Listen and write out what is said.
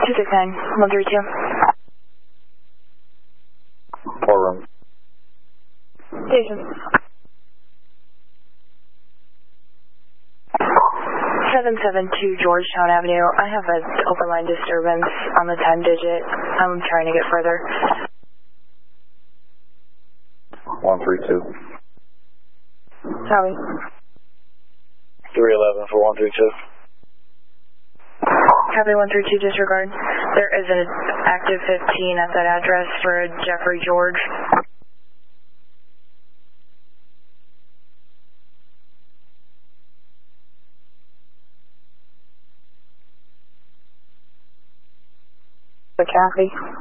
269, 132. 4 rooms. Station. 772 Georgetown Avenue. I have an open line disturbance on the 10 digit. I'm trying to get further. 132. Copy. 311 for 132. Copy 132, disregard. There is an active 15 at that address for Jeffrey George. Copy.